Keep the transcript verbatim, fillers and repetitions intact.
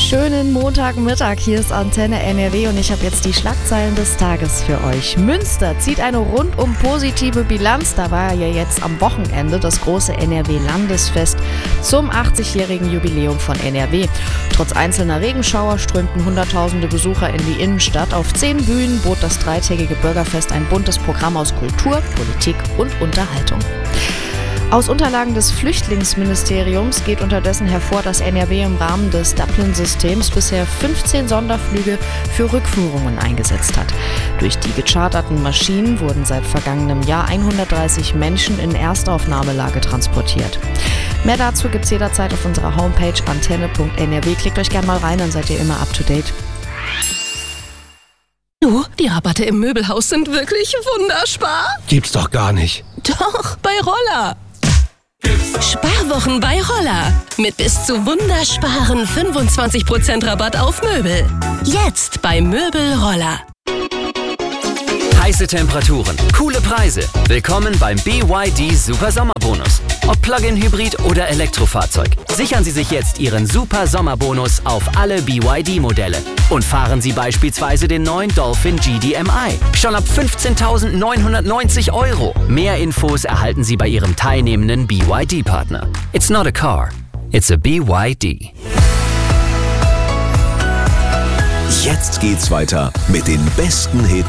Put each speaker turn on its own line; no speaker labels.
Schönen Montagmittag, hier ist Antenne N R W und ich habe jetzt die Schlagzeilen des Tages für euch. Münster zieht eine rundum positive Bilanz. Da war ja jetzt am Wochenende das große N R W-Landesfest zum achtzigjährigen Jubiläum von N R W. Trotz einzelner Regenschauer strömten hunderttausende Besucher in die Innenstadt. Auf zehn Bühnen bot das dreitägige Bürgerfest ein buntes Programm aus Kultur, Politik und Unterhaltung. Aus Unterlagen des Flüchtlingsministeriums geht unterdessen hervor, dass N R W im Rahmen des Dublin-Systems bisher fünfzehn Sonderflüge für Rückführungen eingesetzt hat. Durch die gecharterten Maschinen wurden seit vergangenem Jahr hundertdreißig Menschen in Erstaufnahmelage transportiert. Mehr dazu gibt's jederzeit auf unserer Homepage antenne punkt n r w. Klickt euch gerne mal rein, dann seid ihr immer up to date.
Du, die Rabatte im Möbelhaus sind wirklich wunderbar.
Gibt's doch gar nicht.
Doch, bei Roller. Sparwochen bei Roller. Mit bis zu wundersparen fünfundzwanzig Prozent Rabatt auf Möbel. Jetzt bei Möbel Roller.
Heiße Temperaturen, coole Preise. Willkommen beim B Y D Super Sommerbonus. Ob Plug-in-Hybrid oder Elektrofahrzeug. Sichern Sie sich jetzt Ihren Super Sommerbonus auf alle B Y D-Modelle. Und fahren Sie beispielsweise den neuen Dolphin G D M I. Schon ab fünfzehntausendneunhundertneunzig Euro. Mehr Infos erhalten Sie bei Ihrem teilnehmenden B Y D-Partner. It's not a car, it's a B Y D.
Jetzt geht's weiter mit den besten Hits